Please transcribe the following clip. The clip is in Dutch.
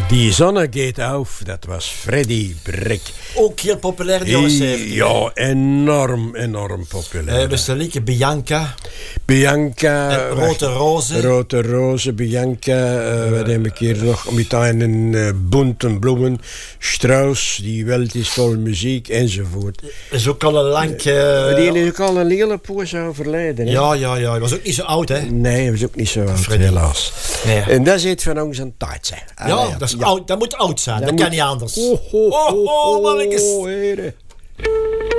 Die zonne gaat af, dat was Freddy Brick. Ook heel populair in de jaren 70. Ja, enorm populair. Dus de lieke Bianca. Rote Roze, Bianca. Wat heb ik hier nog? Met een bunte bloemen. Strauss, die welt is vol muziek, enzovoort. Is ook al een lang... Die is ook al een hele poos overleden. Hè? Ja. Hij was ook niet zo oud, hè? Nee, hij was ook niet zo oud, Freddy. helaas. Nee. En dat is het van ons een tijd zijn. Ja, dat is oud. Dat moet oud zijn. Dat kan niet anders. Ho, mannetjes. heren.